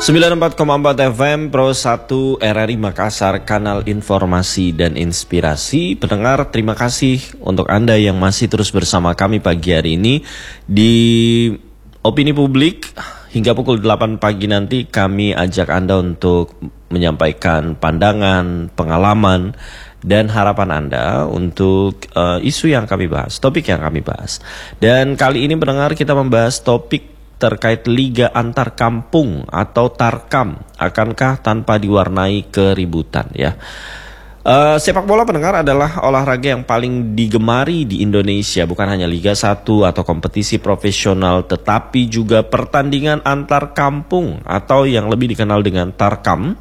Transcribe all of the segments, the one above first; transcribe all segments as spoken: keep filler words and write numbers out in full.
sembilan puluh empat koma empat F M Pro satu R R I Makassar, kanal informasi dan inspirasi. Pendengar, terima kasih untuk Anda yang masih terus bersama kami pagi hari ini di Opini Publik. Hingga pukul delapan pagi nanti kami ajak Anda untuk menyampaikan pandangan, pengalaman, dan harapan Anda untuk uh, isu yang kami bahas, topik yang kami bahas. Dan kali ini pendengar, kita membahas topik terkait Liga Antar Kampung atau Tarkam, akankah tanpa diwarnai keributan ya. Uh, sepak bola pendengar adalah olahraga yang paling digemari di Indonesia, bukan hanya Liga satu atau kompetisi profesional, tetapi juga pertandingan antar kampung atau yang lebih dikenal dengan Tarkam.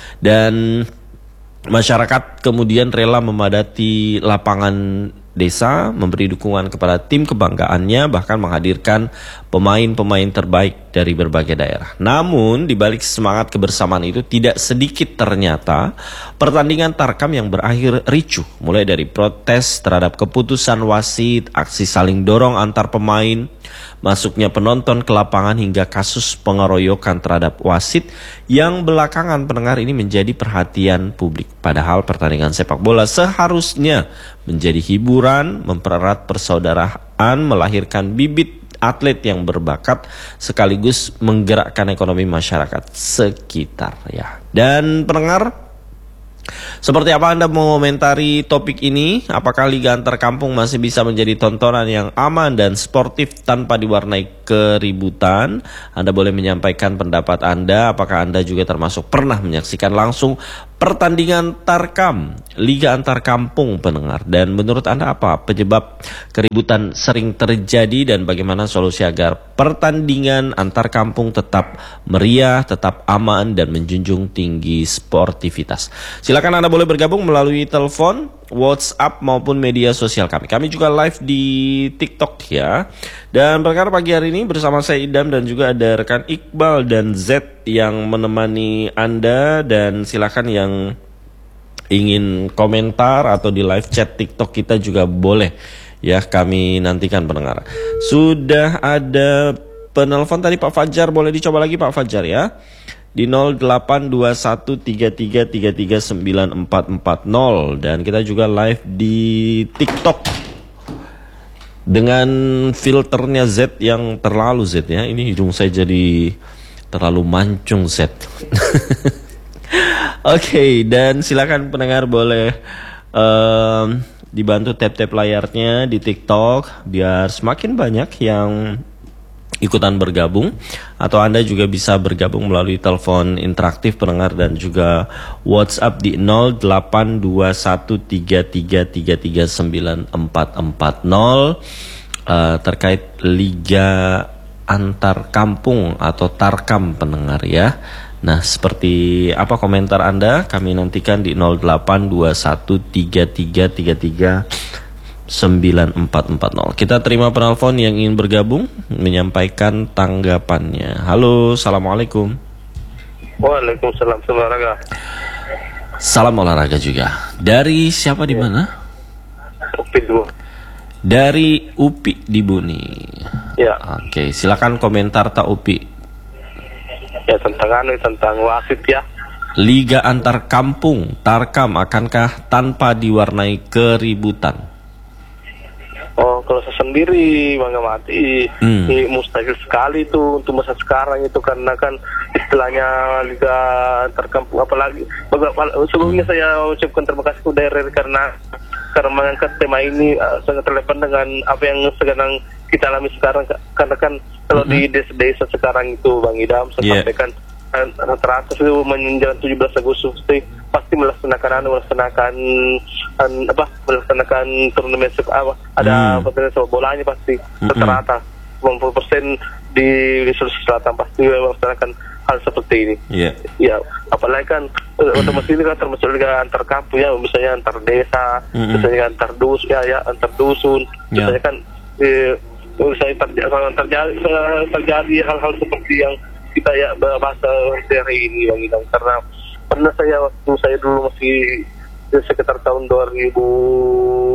Dan masyarakat kemudian rela memadati lapangan desa, memberi dukungan kepada tim kebanggaannya, bahkan menghadirkan pemain-pemain terbaik dari berbagai daerah. Namun, di balik semangat kebersamaan itu, tidak sedikit ternyata pertandingan Tarkam yang berakhir ricuh, mulai dari protes terhadap keputusan wasit, aksi saling dorong antar pemain, masuknya penonton ke lapangan, hingga kasus pengeroyokan terhadap wasit yang belakangan pendengar ini menjadi perhatian publik. Padahal pertandingan sepak bola seharusnya menjadi hiburan, mempererat persaudaraan, melahirkan bibit atlet yang berbakat, sekaligus menggerakkan ekonomi masyarakat sekitar ya. Dan pendengar, seperti apa Anda mengomentari topik ini? Apakah Liga Antar Kampung masih bisa menjadi tontonan yang aman dan sportif tanpa diwarnai keributan? Anda boleh menyampaikan pendapat Anda. Apakah Anda juga termasuk pernah menyaksikan langsung pertandingan Tarkam, Liga Antar Kampung pendengar? Dan menurut Anda apa penyebab keributan sering terjadi dan bagaimana solusi agar pertandingan antar kampung tetap meriah, tetap aman, dan menjunjung tinggi sportivitas? Silakan Anda boleh bergabung melalui telepon, WhatsApp maupun media sosial kami. Kami juga live di TikTok ya. Dan perkara pagi hari ini bersama saya Idam dan juga ada rekan Iqbal dan Z yang menemani Anda. Dan silakan yang ingin komentar atau di live chat TikTok kita juga boleh ya, kami nantikan pendengar. Sudah ada penelpon tadi Pak Fajar, boleh dicoba lagi Pak Fajar ya, di nol delapan dua satu tiga tiga tiga tiga sembilan empat empat nol. Dan kita juga live di TikTok dengan filternya Z yang terlalu Z ya. Ini hidung saya jadi terlalu mancung Z. Oke, okay, dan silakan pendengar boleh um, dibantu tap-tap layarnya di TikTok biar semakin banyak yang ikutan bergabung, atau Anda juga bisa bergabung melalui telepon interaktif pendengar dan juga WhatsApp di nol delapan dua satu tiga tiga tiga tiga sembilan empat empat nol uh, terkait Liga Antar Kampung atau Tarkam pendengar ya. Nah, seperti apa komentar Anda? Kami nantikan di nol delapan dua satu tiga tiga tiga tiga sembilan empat empat nol. Kita terima penelpon yang ingin bergabung menyampaikan tanggapannya. Halo, assalamualaikum. Waalaikumsalam, salam olahraga. Salam olahraga juga. Dari siapa di mana? Upi dua. Dari Upi di Buni. Ya. Oke, silakan komentar Tak Upi. Ya, tentang anu tentang wasit ya. Liga Antar Kampung Tarkam akankah tanpa diwarnai keributan? Oh, kalau saya sendiri bangga mati, hmm. ini mustahil sekali itu untuk masa sekarang itu, karena kan istilahnya Liga Antar Kampung, apalagi sebelumnya hmm. saya ucapkan terima kasih kepada R R I karena karena mengangkat tema ini uh, sangat relevan dengan apa yang sedang kita alami sekarang, karena kan kalau mm-hmm. di desa-desa sekarang itu Bang Idam saya yeah. sampaikan rata-rata itu menjelang tujuh belas Agustus pasti melaksanakan melaksanakan an, apa melaksanakan turnamen sepak apa ada mm. pertandingan sepak bolanya pasti mm-hmm. rata-rata sembilan puluh persen di Sulawesi Selatan pasti melaksanakan hal seperti ini. Yeah. Ya, apalagi kan untuk mesin ini kan termasuk Liga Antar Kampung ya, misalnya antar desa, mm-hmm. misalnya antar dusun ya, ya antar dusun, yeah. misalnya kan eh, misalnya terjadi, terjadi, terjadi hal-hal seperti yang kita ya bahasa hari ini Bang Idam, karena pernah saya waktu saya dulu masih sekitar tahun dua ribu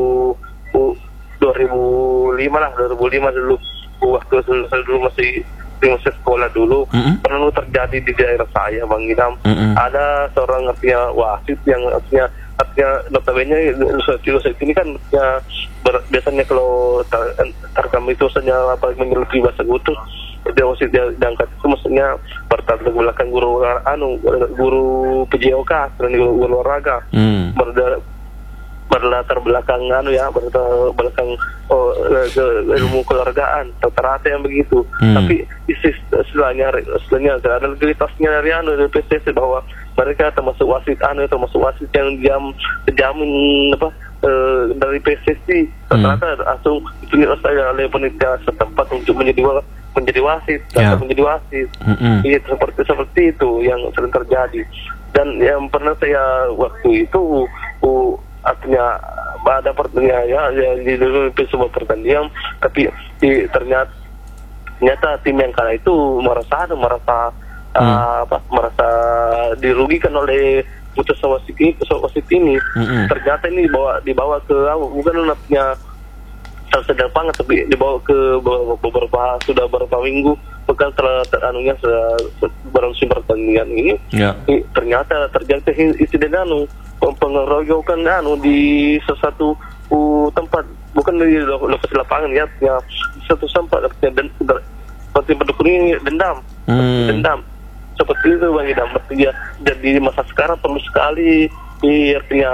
dua ribu lima lah dua ribu lima dulu waktu saya dulu masih di masa sekolah dulu Mm-mm. pernah terjadi di daerah saya Bang Idam. Mm-mm. Ada seorang artinya wasit yang artinya artinya notabene wasit ini kan artinya, ber, biasanya kalau tar, tarkam itu hanya apa menyeluruhi bahasa utuh dia wasit dia diangkat itu maksudnya bertahan ke belakang guru anu guru P J O K dan guru, guru olahraga Mm. berda, berlatar belakang anu ya berlatar belakang oh, ke ilmu keluargaan rata-rata yang begitu. Hmm. Tapi istilahnya istilahnya ada legalitasnya dari anu dari P S S I bahwa mereka termasuk wasit anu termasuk wasit yang diam terjamin apa e, dari P S S I rata-rata hmm. langsung dipilih oleh panitia setempat untuk menjadi menjadi wasit yeah. atau menjadi wasit. Mm-hmm. Iya seperti seperti itu yang sering terjadi. Dan yang pernah saya waktu itu uh, artinya ada pertandingan ya, ya di dulu itu sebuah pertandingan tapi di, ternyata ternyata tim yang kalah itu merasa merasa hmm. uh, apa merasa dirugikan oleh putus wasit ini, wasit ini. Hmm. Ternyata ini dibawa dibawa ke bukan artinya sedang pangat tapi dibawa ke beberapa sudah beberapa minggu bukan setelah anunya berlangsung pertandingan ini yeah. ternyata terjadi insiden anu pengeroyokan anu di sesuatu uh, tempat bukan di lokasi lapangan ya, ya satu tempat dan seperti pendukung ini dendam hmm. dendam seperti itu Bang Idam. Ya, jadi masa sekarang perlu sekali di artinya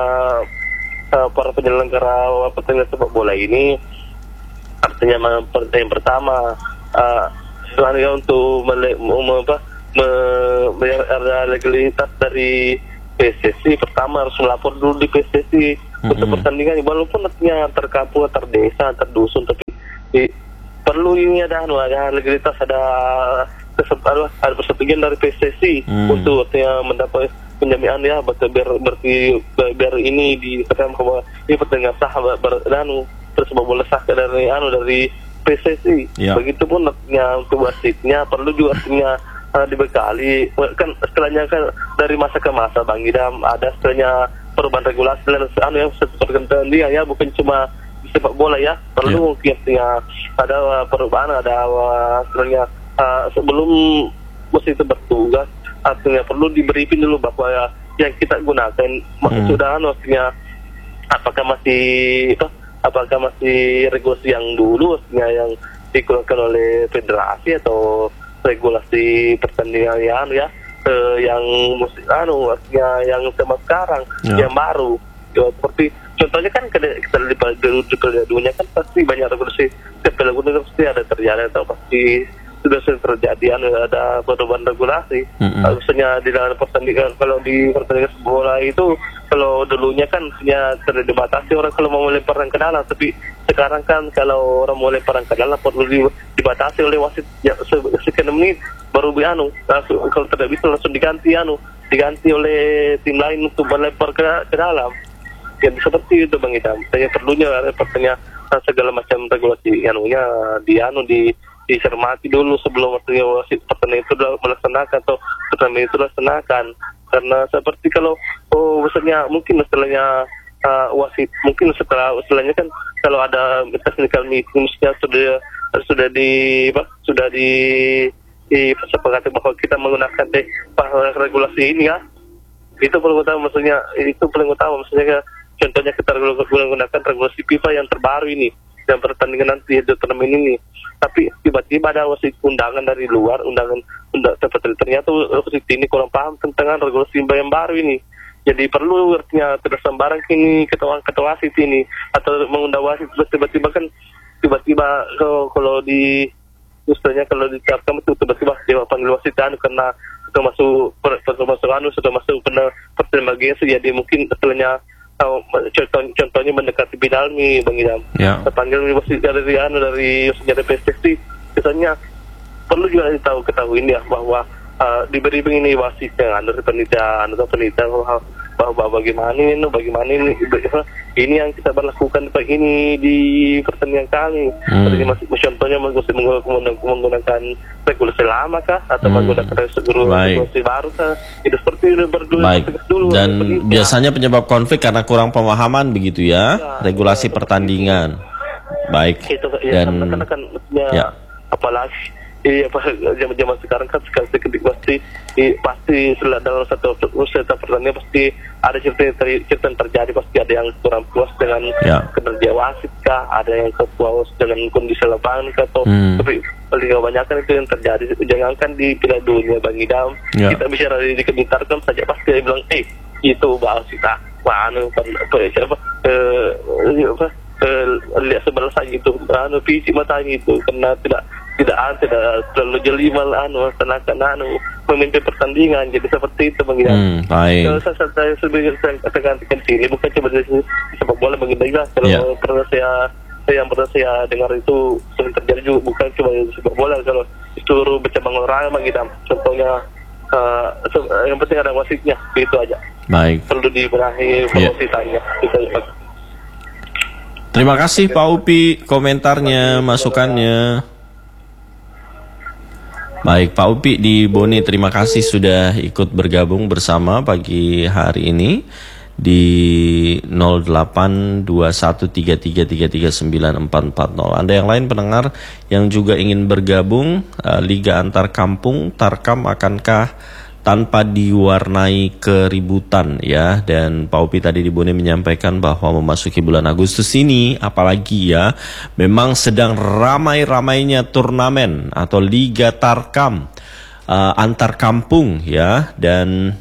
uh, para penyelenggara pertandingan sepak bola ini artinya yang pertama uh, sebenarnya untuk mele, um, apa, me, me, ada legalitas dari P S S I pertama harus melapor dulu di P S S I mm-hmm. untuk pertandingan walaupun artinya terkampung, terdesa, terdusun tapi di, perlu ini ada ada legalitas ada ada, ada persetujuan dari P S S I mm. untuk artinya mendapat penjaminan ya biar berarti biar ini dikatakan bahwa ini pertandingan sah ber, anu terus boleh sah dari anu dari P S S I. Yeah. Begitupun artinya untuk wasitnya perlu juga artinya uh, dibekali kan setelahnya kan dari masa ke masa Bang Idam ada setelahnya perubahan regulasi dan anu yang seperti dia ya bukan cuma di sepak bola ya perlu yeah. artinya ada uh, perubahan ada uh, setelahnya uh, sebelum wasit itu bertugas artinya perlu diberi pin dulu bahwa ya, yang kita gunakan hmm. sudah anu artinya apakah masih apa apakah masih regulasi yang dulu yang dikeluarkan oleh federasi atau regulasi pertandingan yang ya eh, yang musik anu artinya yang sama sekarang ya. Yang baru ya, seperti contohnya kan kita di dunia kan pasti banyak regulasi setiap regulasi pasti ada terjadi atau pasti sudah sering terjadi ada perubahan regulasi. Mm-hmm. Harusnya di dalam pertandingan kalau di pertandingan bola itu kalau dulunya kan hanya tidak dibatasi orang kalau mau melemparkan ke dalam tapi sekarang kan kalau orang mau melemparkan ke dalam perlu dibatasi oleh wasit ya, sekian menit baru anu langsung kalau tidak bisa langsung diganti anu diganti oleh tim lain untuk melempar ke, ke dalam. Jadi seperti itu Bang Idam. Saya perlunya pertanyaan segala macam regulasi anunya di anu di dicermati dulu sebelum waktunya wasit pertandingan itu sudah melaksanakan atau pertandingan itu dilaksanakan karena seperti kalau oh misalnya mungkin setelahnya uh, wasit mungkin setelah setelahnya kan kalau ada technical meeting sudah sudah di apa sudah di di sepakati bahwa kita menggunakan deh regulasi ini ya itu paling utama maksudnya itu paling utama maksudnya contohnya kita menggunakan regulasi FIFA yang terbaru ini yang pertandingan nanti di turnamen ini tapi tiba-tiba ada wasit undangan dari luar undangan undang ternyata wasit ini kurang paham tentang regulasi yang baru ini jadi perlu artinya tidak sembarang kini ketua ketua wasit ini atau mengundang wasit tiba-tiba kan tiba-tiba kalau, kalau di misalnya kalau dicapkan itu tiba-tiba dia panggil wasit anu karena sudah masuk sudah masuk anu sudah masuk benar pertandingan jadi mungkin setelahnya contoh, contohnya mendekati Bidalmi Bang Idam ya. Terpanggil wasit dari anu dari dari P S S I biasanya perlu juga ditahu ketahui ini ya bahwa uh, diberi begini wasit yang ada penitia atau penitia bahwa, bahwa bagaimana ini bagaimana ini ini yang kita berlakukan ini di pertandingan kami hmm. jadi masih contohnya masih menggunakan regulasi lama kah atau hmm. menggunakan regulasi baru kah itu seperti itu berdua dulu dan penelitian. Biasanya penyebab konflik karena kurang pemahaman begitu ya, ya regulasi ya, pertandingan itu. Baik itu, ya, dan karena kan ya, ya. apalagi Iya, pas zaman-zaman sekarang kan sekali sekali pasti i, pasti setelah dalam satu satu pertandingan pasti ada cerita yang ter, cerita yang terjadi, pasti ada yang kurang puas dengan Ya. kinerja wasit kah, ada yang puas dengan kondisi lapangan kah, atau Hmm. tapi paling kebanyakan itu yang terjadi. Jangankan di Piala Dunia Bang Idam, Ya. kita bicara di Kementarkan saja pasti dia bilang, eh itu wasit ah, anu kan apa ya, siapa eh apa eh, lihat sebelah saja itu, anu pisik matanya itu karena tidak tidak tidak terlalu jeli malah anu seakan anu memimpin pertandingan, jadi seperti itu Bang Idam. Hmm, baik. Kalau saya saya sebagai saya katakan sini bukan cuma dari sepak bola Bang Idam, kalau Ya. pernah saya saya yang pernah saya dengar itu sering terjadi juga bukan cuma di sepak bola, kalau di seluruh cabang olahraga Bang Idam. Contohnya uh, yang penting ada wasitnya, itu aja. Baik. Perlu dibenahi Ya. wasitnya. Itu aja. Terima kasih Pak Upi komentarnya, masukannya. Baik, Pak Upi di Bone, terima kasih sudah ikut bergabung bersama pagi hari ini di nol delapan dua satu tiga tiga tiga tiga sembilan empat empat nol. Anda yang lain pendengar yang juga ingin bergabung, uh, Liga Antar Kampung Tarkam akankah tanpa diwarnai keributan ya? Dan Pak Upi tadi di Bone menyampaikan bahwa memasuki bulan Agustus ini apalagi ya, memang sedang ramai-ramainya turnamen atau Liga Tarkam uh, antar kampung ya, dan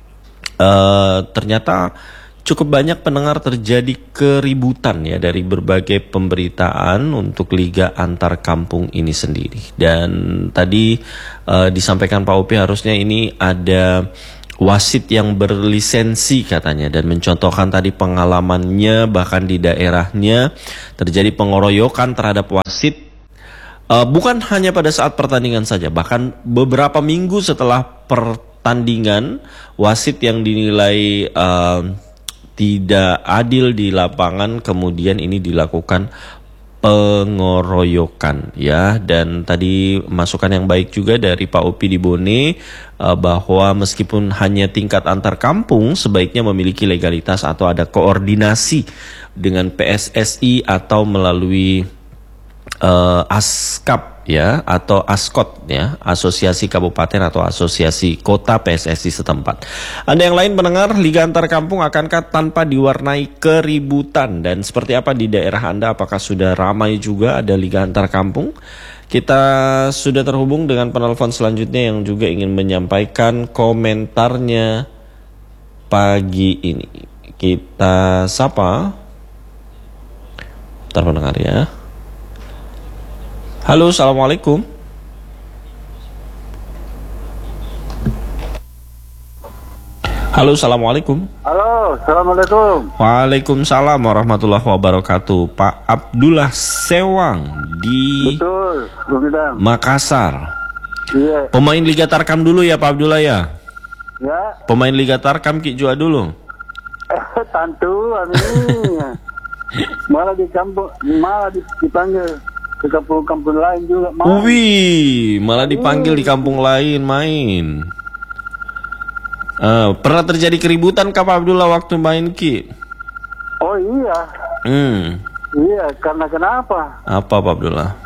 uh, ternyata cukup banyak pendengar terjadi keributan ya dari berbagai pemberitaan untuk Liga Antar Kampung ini sendiri. Dan tadi uh, disampaikan Pak Upi harusnya ini ada wasit yang berlisensi katanya, dan mencontohkan tadi pengalamannya bahkan di daerahnya terjadi pengeroyokan terhadap wasit. Uh, bukan hanya pada saat pertandingan saja, bahkan beberapa minggu setelah pertandingan wasit yang dinilai uh, tidak adil di lapangan kemudian ini dilakukan pengoroyokan ya. Dan tadi masukan yang baik juga dari Pak Upi di Bone uh, bahwa meskipun hanya tingkat antar kampung sebaiknya memiliki legalitas atau ada koordinasi dengan P S S I atau melalui uh, ASKAP ya, atau ASKOT ya, Asosiasi Kabupaten atau Asosiasi Kota P S S I setempat. Anda yang lain mendengar Liga Antar Kampung akankah tanpa diwarnai keributan, dan seperti apa di daerah Anda, apakah sudah ramai juga ada Liga Antar Kampung? Kita sudah terhubung dengan penelpon selanjutnya yang juga ingin menyampaikan komentarnya pagi ini. Kita sapa. Bentar pendengar ya. Halo, assalamualaikum. Halo, assalamualaikum. Halo, assalamualaikum. Waalaikumsalam warahmatullahi wabarakatuh. Pak Abdullah Sewang di Betul, Bung Idam. Makassar. Iya, Pemain Liga Tarkam dulu ya Pak Abdullah ya. ya. Pemain Liga Tarkam Ki Jua dulu. Eh, Tantu, amin. Malah di kampung, malah dipanggil ke kampung-kampung lain juga. Malah. Wih, malah dipanggil di kampung lain main. Uh, pernah terjadi keributan kah Pak Abdullah waktu main Ki? Oh iya, Hmm, iya. Karena kenapa? apa Pak Abdullah?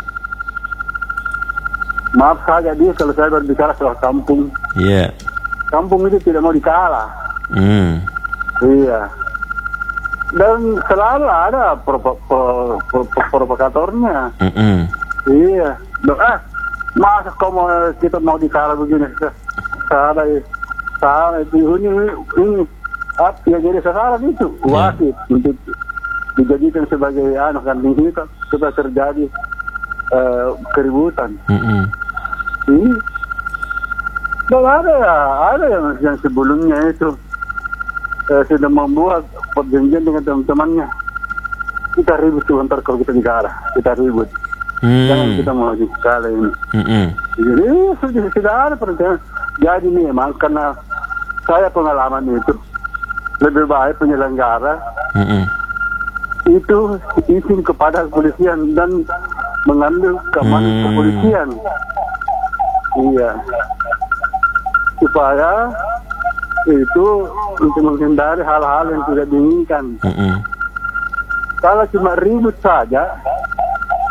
Maaf saja dia kalau saya berbicara soal kampung. Iya. Yeah. Kampung itu tidak mau dikalah. Hmm. Iya. Dan selalu ada provo- pro- pro- pro- provokatornya. Mm-mm. Iya. Loh, ah, masa kau mau kita mau dikalah begini? Salah, salah itu ini ini apa ya, jadi sasaran itu wasit untuk dijadikan sebagai anak kandung kita supaya terjadi uh, keributan. Mm-mm. Ini dan ada ya, ada yang, yang sebelumnya itu uh, sudah membuat perjanjian dengan teman-temannya. Kita ribut sebentar kalau kita dikalah, kita ribut. Jangan Hmm. kita mau dikalah ini. Mm-mm. Jadi sudah tidak ada perencanaan. Jadi memang karena saya pengalaman itu lebih baik penyelenggara Mm-mm. itu izin kepada kepolisian dan mengambil keamanan Hmm. kepolisian. Iya. Supaya itu untuk menghindari hal-hal yang tidak diinginkan. Mm-mm. Kalau cuma ribut saja,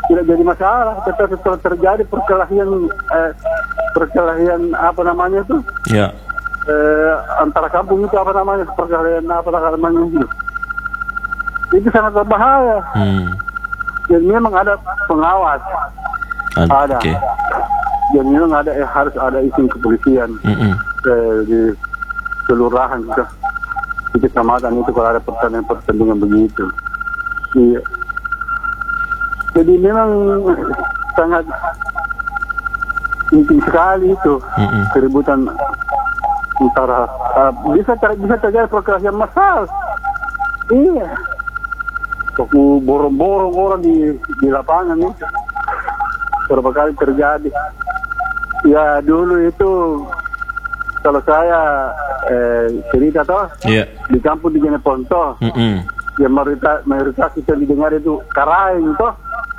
tidak jadi masalah. Tetapi kalau terjadi perkelahian eh, perkelahian apa namanya itu Ya. eh, antara kampung itu apa namanya perkelahian apa namanya itu itu sangat berbahaya. Hmm. Dan memang ada pengawas, Ad- ada. Oke. Dan memang ada eh, harus ada izin kepolisian Mm-mm. eh, di kelurahan juga di kecamatan itu kalau ada pertandingan-pertandingan begitu. Iya. Jadi memang sangat penting sekali itu Mm-mm. keributan antara uh, bisa ter, bisa terjadi perkelahian massal. Iya. Aku borong-borong orang di di lapangan itu berapa kali terjadi. Ya dulu itu kalau saya eh, cerita toh Iya. di kampung di Jeneponto Mm-mm. yang mayoritas, mayoritas kita didengar itu karaing toh.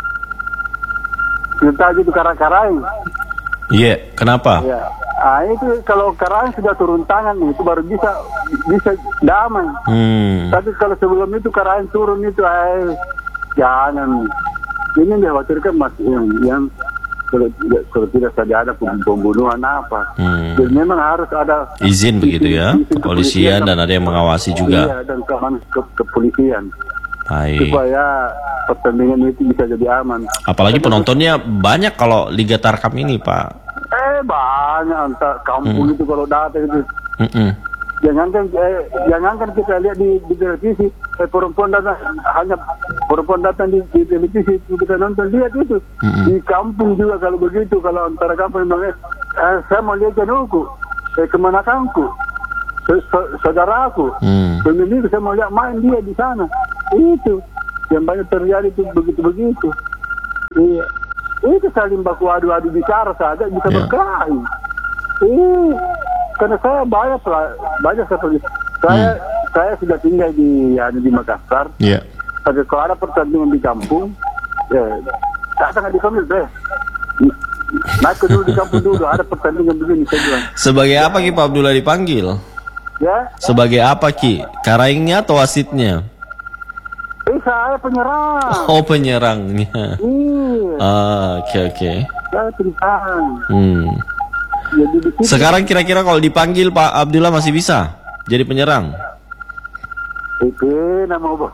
Kita itu karaing. Iya. Kenapa? Ya. Ah itu kalau karaing sudah turun tangan itu baru bisa bisa damai. Hmm. Tapi kalau sebelum itu karaing turun itu eh jangan. Ini dikhawatirkan masih yang, yang kalau tidak kalau tidak saja ada pembunuhan apa. Hmm. Jadi memang harus ada Izin begitu ya, izin kepolisian dan ada yang mengawasi juga. Iya, dan keamanan ke, kepolisian Baik. supaya pertandingan itu bisa jadi aman. Apalagi penontonnya banyak kalau Liga Tarkam ini, Pak. Eh banyak antar kampung itu kalau datang itu. Mm-mm. Jangankan eh, jangankan kita lihat di, di televisi, eh, perempuan datang hanya perempuan datang di, di televisi itu kita nonton lihat itu. Mm-mm. Di kampung juga kalau begitu, kalau antara kampung memang eh, saya mau lihat januku, eh kemana kampung, saudaraku, Hmm. pemilik saya mau lihat main dia di sana. Itu yang banyak terjadi itu begitu-begitu. Iya. Itu saling baku adu-adu bicara saja bisa Ya. berkelahi. Eh, karena saya banyak lah, banyak seperti saya saya sudah tinggal di ya, di Makassar. Iya. Tapi kalau ada pertandingan di kampung, ya datang di kampung deh. Naik dulu di kampung dulu ada pertandingan begini saya bilang. Sebagai apa Ki Pak Abdullah dipanggil? Ya, Sebagai apa Ki? Karaingnya atau wasitnya? eh saya penyerang. Oh, penyerangnya. Iya, Ah, oke oke. saya penyerang. Hmm. Jadi di situ Sekarang kira-kira kalau dipanggil Pak Abdullah masih bisa jadi penyerang? itu nama bos.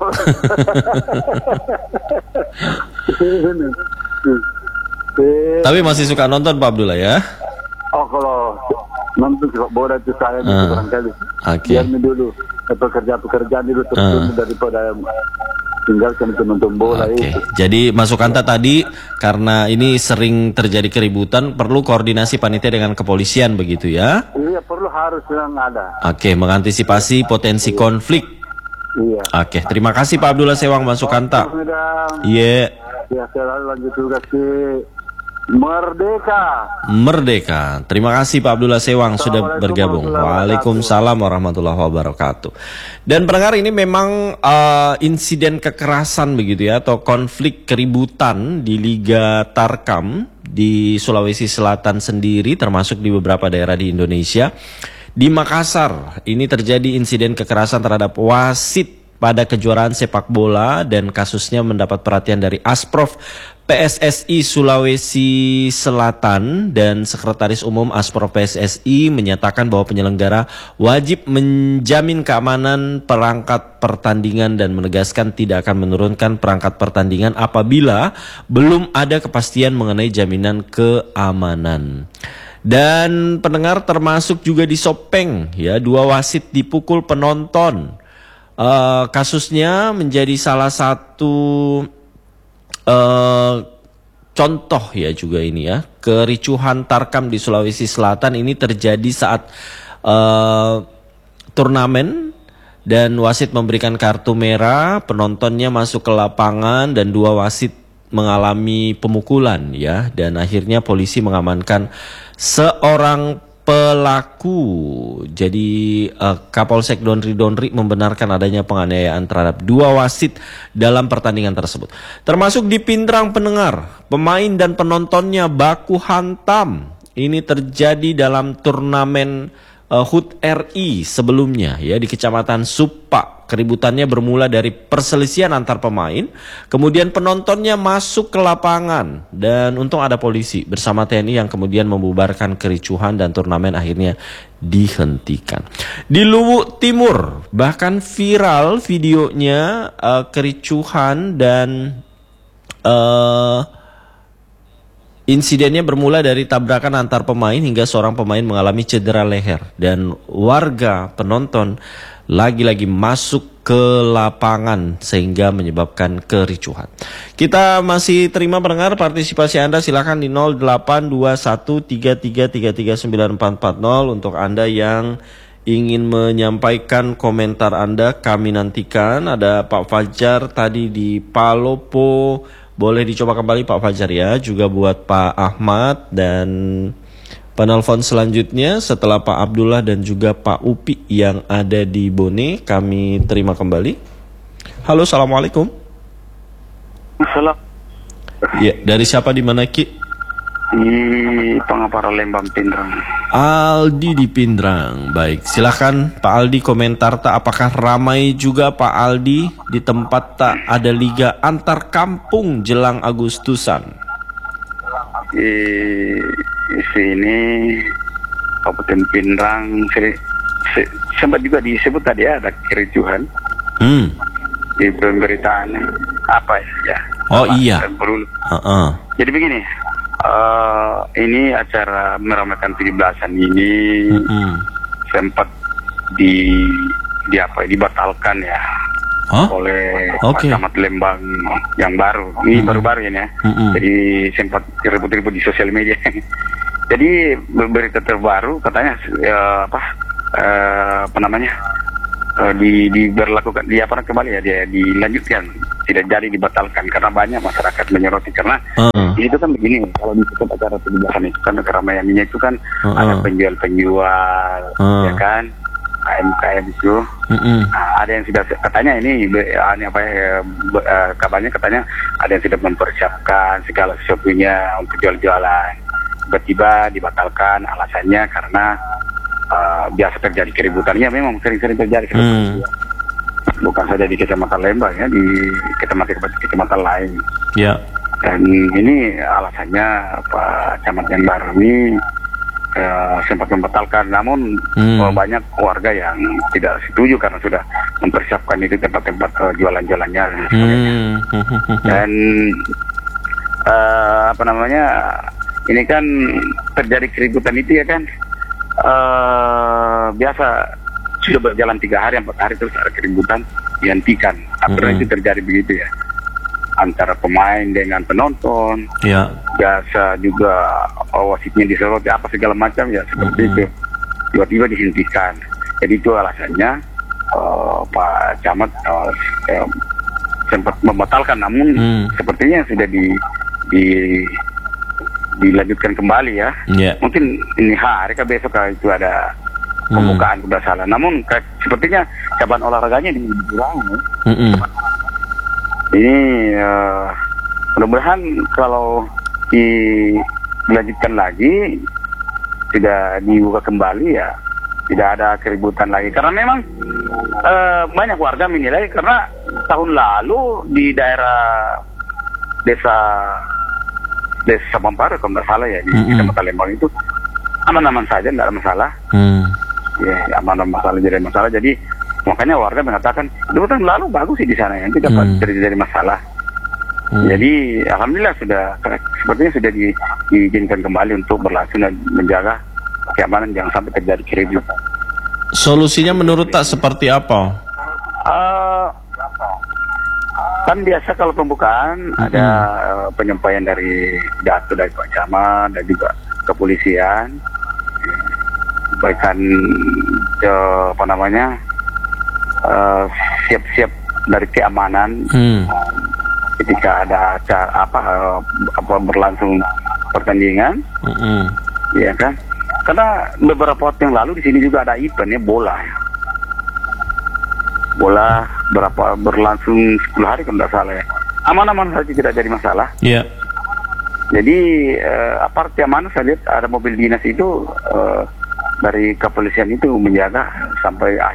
Eh, Tapi masih suka nonton Pak Abdullah ya? Oh kalau nonton sepak bola itu saya itu Ah. barangkali. Oke. Biar dulu eh, pekerjaan-pekerjaan itu tertunda Ah. daripada tinggalkan itu nonton bola Oke. itu. Jadi masuk Anta tadi karena ini sering terjadi keributan perlu koordinasi panitia dengan kepolisian begitu ya? Iya perlu harus yang ada. Oke, mengantisipasi potensi konflik. Iya. Oke, terima kasih Pak Abdullah Sewang masuk Anta. Kemudian Iya. ya saya lanjut juga ke Merdeka. Merdeka. Terima kasih Pak Abdullah Sewang sudah bergabung. Waalaikumsalam warahmatullahi wabarakatuh. Dan pendengar ini memang uh, insiden kekerasan begitu ya atau konflik keributan di Liga Tarkam di Sulawesi Selatan sendiri termasuk di beberapa daerah di Indonesia. Di Makassar ini terjadi insiden kekerasan terhadap wasit pada kejuaraan sepak bola dan kasusnya mendapat perhatian dari Asprof P S S I Sulawesi Selatan dan Sekretaris Umum Asprof P S S I menyatakan bahwa penyelenggara wajib menjamin keamanan perangkat pertandingan dan menegaskan tidak akan menurunkan perangkat pertandingan apabila belum ada kepastian mengenai jaminan keamanan. Dan pendengar termasuk juga di Sopeng ya, dua wasit dipukul penonton. Uh, kasusnya menjadi salah satu uh, contoh ya juga ini ya, kericuhan Tarkam di Sulawesi Selatan ini terjadi saat uh, turnamen dan wasit memberikan kartu merah, penontonnya masuk ke lapangan dan dua wasit mengalami pemukulan ya, dan akhirnya polisi mengamankan seorang pelaku. Jadi uh, Kapolsek Donri Donri membenarkan adanya penganiayaan terhadap dua wasit dalam pertandingan tersebut. Termasuk di Pindrang pendengar, pemain dan penontonnya baku hantam. Ini terjadi dalam turnamen uh, H U T R I sebelumnya ya di Kecamatan Supa, tampak keributannya bermula dari perselisihan antar pemain, kemudian penontonnya masuk ke lapangan dan untung ada polisi bersama T N I yang kemudian membubarkan kericuhan dan turnamen akhirnya dihentikan. Di Luwu Timur bahkan viral videonya uh, kericuhan dan uh, insidennya bermula dari tabrakan antar pemain hingga seorang pemain mengalami cedera leher dan warga penonton lagi-lagi masuk ke lapangan sehingga menyebabkan kericuhan. Kita masih terima pendengar partisipasi Anda, silakan di nol delapan dua satu tiga tiga tiga tiga sembilan empat empat nol untuk Anda yang ingin menyampaikan komentar Anda, kami nantikan. Ada Pak Fajar tadi di Palopo. Boleh dicoba kembali Pak Fajar ya, juga buat Pak Ahmad, dan penelpon selanjutnya setelah Pak Abdullah dan juga Pak Upi yang ada di Bone, kami terima kembali. Halo, Assalamualaikum. Salam. Ya, dari siapa di mana Ki? Di Pangapara Lembang Pindrang. Aldi di Pindrang. Baik, silahkan Pak Aldi komentar tak, apakah ramai juga Pak Aldi di tempat tak ada liga antar kampung jelang Agustusan? Di sini Kabupaten Pindrang se- se- sempat juga disebut tadi ada kericuhan. Hmm. Di pemberitaan apa ya? Oh apa, iya. Uh-uh. Jadi begini. Uh, ini acara meramaikan tujuh belasan ini mm-hmm. sempat di di apa dibatalkan ya huh? oleh okay. Camat Lembang yang baru. Ini mm-hmm. baru-baru ini ya. Mm-hmm. Jadi sempat ribut-ribut di sosial media. Jadi berita terbaru katanya uh, apa uh, apa namanya uh, di diberlakukan di apa kembali ya dia dilanjutkan, tidak jadi dibatalkan karena banyak masyarakat menyoroti karena uh-uh. itu kan begini, kalau di setiap acara tujuh belasan itu kan keramaiannya itu kan uh-uh. ada penjual-penjual uh. ya kan K M K M itu uh-uh. nah, ada yang sudah katanya ini ini apa ya uh, kabarnya katanya ada yang sudah mempersiapkan segala sesuatunya untuk jual-jualan, tiba-tiba dibatalkan alasannya karena uh, biasa terjadi keributannya, memang sering-sering terjadi keributan. Uh. Bukan saja di Kecamatan Lembang ya, di kecamatan-kecamatan lain. Ya. Dan ini alasannya Pak Camat yang baru ini uh, sempat membatalkan, namun hmm. uh, banyak warga yang tidak setuju karena sudah mempersiapkan itu tempat-tempat uh, jualan-jualannya dan sebagainya. Hmm. Dan uh, apa namanya, ini kan terjadi keributan itu ya kan, uh, biasa. Sudah berjalan tiga hari, empat hari terus ada keributan dihentikan. Akhirnya mm-hmm. itu terjadi begitu ya, antara pemain dengan penonton. Ya. Biasa juga oh, wasitnya disoroti apa segala macam ya seperti mm-hmm. itu. Tiba-tiba dihentikan. Jadi itu alasannya uh, Pak Camat uh, eh, sempat membatalkan, namun mm. sepertinya sudah di, di dilanjutkan kembali ya. Yeah. Mungkin ini hari ke besok itu ada pembukaan hmm. kebersalaan. Namun ke, sepertinya cabang olahraganya dikurangi. Hmm. Ini uh, mudah-mudahan kalau dilanjutkan lagi, tidak dibuka kembali ya, tidak ada keributan lagi. Karena memang uh, banyak warga menilai karena tahun lalu di daerah desa desa Pampara kalau tidak salah ya di Kecamatan hmm. Lembang itu aman-aman saja, tidak ada masalah. Hmm. Ya, aman masalah jadi masalah. Jadi makanya warga mengatakan dulu tahun lalu bagus sih di sana ya, tidak hmm. terjadi masalah. Hmm. Jadi alhamdulillah sudah sepertinya sudah di, diizinkan kembali untuk berlangsung dan menjaga keamanan jangan sampai terjadi keributan. Solusinya menurut tak seperti apa? Uh, kan biasa kalau pembukaan hmm. ada uh, penyampaian dari datu dari Pak Camat dan juga kepolisian. Berikan uh, apa namanya uh, siap-siap dari keamanan hmm. uh, ketika ada acara apa uh, apa berlangsung pertandingan, hmm. ya kan? Karena beberapa waktu yang lalu di sini juga ada event ya bola, bola berapa berlangsung sepuluh hari kalau tidak salah ya. Aman-aman saja, tidak jadi masalah. Iya. Yeah. Jadi uh, apart keamanan saya lihat ada mobil dinas itu. Uh, dari kepolisian itu menjaga sampai akhir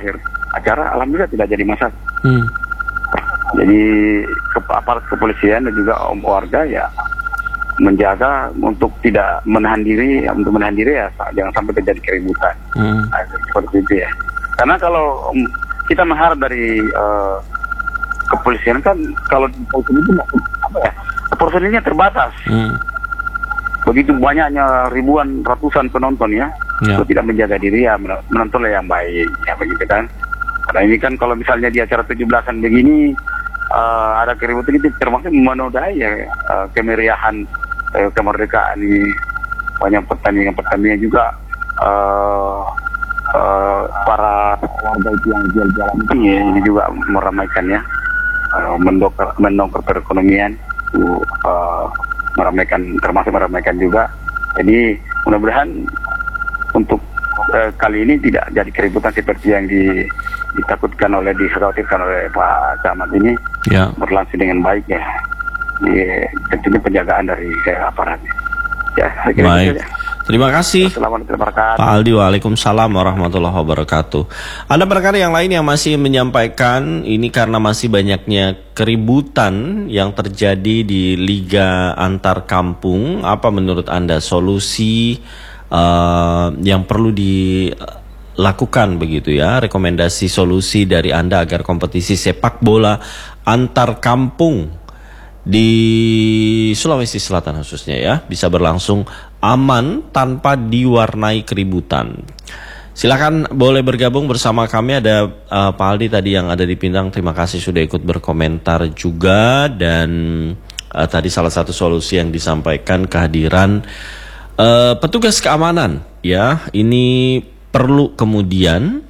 acara, alhamdulillah tidak jadi masalah. Hmm. Jadi ke, aparat kepolisian dan juga om warga ya menjaga untuk tidak menahan diri, ya, untuk menahan diri ya jangan sampai terjadi keributan. Hmm. Nah, seperti itu ya. Karena kalau um, kita mengharap dari uh, kepolisian kan kalau polisi itu apa ya, personilnya terbatas. Hmm. Begitu banyaknya ribuan ratusan penonton ya, ya. Tidak menjaga diri ya menontonlah yang baik ya begitu kan. Karena ini kan kalau misalnya di acara tujuh belasan begini uh, ada keributan itu termasuk menodai ya uh, kemeriahan uh, kemerdekaan ini. Banyak pertandingan-pertandingan juga uh, uh, para warga itu yang jalan-jalan ini, ini juga meramaikan ya, uh, mendongkrak mendongkrak perekonomian, uh, meramaikan termasuk meramaikan juga. Jadi mudah-mudahan untuk uh, kali ini tidak jadi keributan seperti yang di, ditakutkan oleh dikhawatirkan oleh Pak Camat ini, ya. Berlangsung dengan baik ya. Di, tentunya penjagaan dari uh, aparat. Ya, baik. Gitu, ya. Terima kasih Pak Aldi. Waalaikumsalam warahmatullahi wabarakatuh. Ada perkara yang lain yang masih menyampaikan ini karena masih banyaknya keributan yang terjadi di Liga Antar Kampung. Apa menurut Anda solusi uh, yang perlu dilakukan begitu ya? Rekomendasi solusi dari Anda agar kompetisi sepak bola antar kampung di Sulawesi Selatan khususnya ya bisa berlangsung aman tanpa diwarnai keributan. Silakan boleh bergabung bersama kami. Ada uh, Pak Aldi tadi yang ada di Pindrang, terima kasih sudah ikut berkomentar juga. Dan uh, tadi salah satu solusi yang disampaikan kehadiran uh, petugas keamanan ya, ini perlu kemudian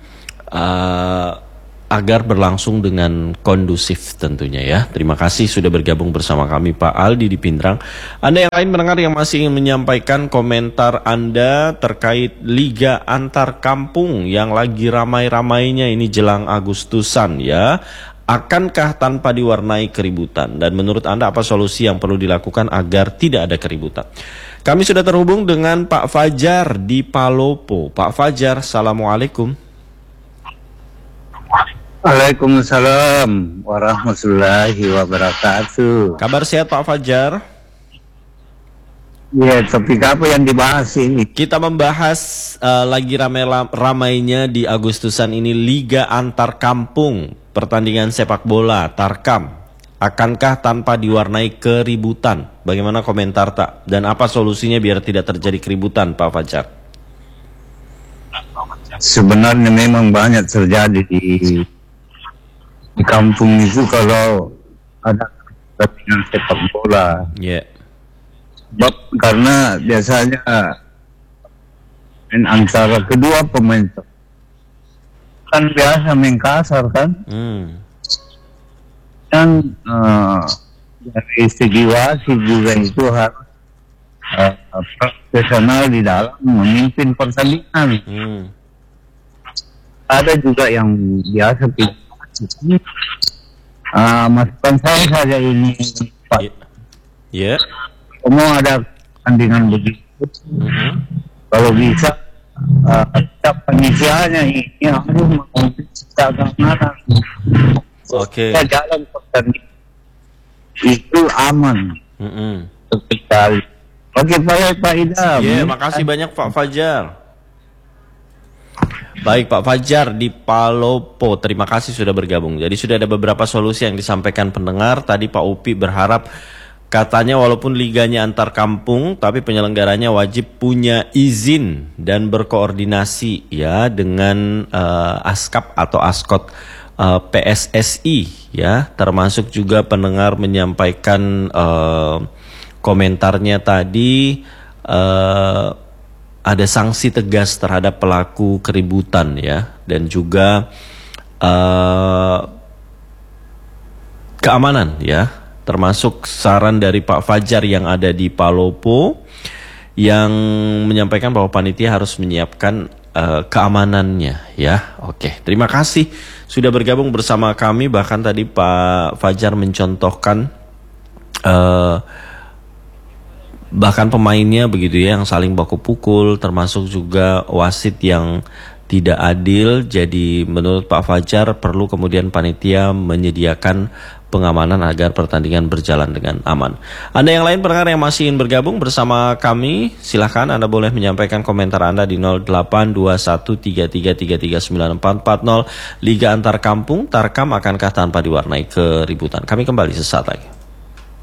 uh, agar berlangsung dengan kondusif tentunya ya. Terima kasih sudah bergabung bersama kami Pak Aldi di Pindrang. Anda yang lain mendengar yang masih ingin menyampaikan komentar Anda terkait Liga Antar Kampung yang lagi ramai-ramainya ini jelang Agustusan ya. Akankah tanpa diwarnai keributan? Dan menurut Anda apa solusi yang perlu dilakukan agar tidak ada keributan? Kami sudah terhubung dengan Pak Fajar di Palopo. Pak Fajar, Assalamualaikum. Waalaikumsalam warahmatullahi wabarakatuh. Kabar sehat Pak Fajar? Ya, topik apa yang dibahas ini? Kita membahas uh, lagi ramai-ramainya di Agustusan ini Liga Antar Kampung, pertandingan sepak bola, Tarkam. Akankah tanpa diwarnai keributan? Bagaimana komentar tak? Dan apa solusinya biar tidak terjadi keributan Pak Fajar? Sebenarnya memang banyak terjadi di di kampung itu kalau ada pertandingan sepak bola. Yeah. Sebab karena biasanya antara kedua pemain kan biasa main kasar kan. Hmm. Dan uh, dari segi wasit juga itu harus uh, profesional di dalam memimpin pertandingan. Hmm. Ada juga yang biasa tidak. Uh, masukan saya saja ini Pak. Ya. Yeah. Mau ada tandingan begitu. Mm-hmm. Kalau bisa uh, setiap penisiannya ini harus menciptakan mana. Oke. Okay. Jalan pertandingan itu aman. Mm-hmm. Sekali. Oke Pak Pak Idam. Ya, yeah, makasih banyak Pak Fajar. Baik Pak Fajar di Palopo, terima kasih sudah bergabung. Jadi sudah ada beberapa solusi yang disampaikan pendengar. Tadi Pak Upi berharap katanya walaupun liganya antar kampung, tapi penyelenggaranya wajib punya izin dan berkoordinasi ya dengan uh, ASKAP atau ASKOT uh, P S S I ya. Termasuk juga pendengar menyampaikan uh, komentarnya tadi. Uh, Ada sanksi tegas terhadap pelaku keributan ya, dan juga uh, keamanan ya, termasuk saran dari Pak Fajar yang ada di Palopo yang menyampaikan bahwa panitia harus menyiapkan uh, keamanannya ya. Oke, terima kasih sudah bergabung bersama kami. Bahkan tadi Pak Fajar mencontohkan uh, bahkan pemainnya begitu ya yang saling baku pukul, termasuk juga wasit yang tidak adil. Jadi menurut Pak Fajar perlu kemudian panitia menyediakan pengamanan agar pertandingan berjalan dengan aman. Anda yang lain pendengar yang masih ingin bergabung bersama kami, silahkan Anda boleh menyampaikan komentar Anda di nol delapan dua satu tiga tiga tiga tiga sembilan empat empat nol. Liga antar kampung, Tarkam akankah tanpa diwarnai keributan? Kami kembali sesaat lagi.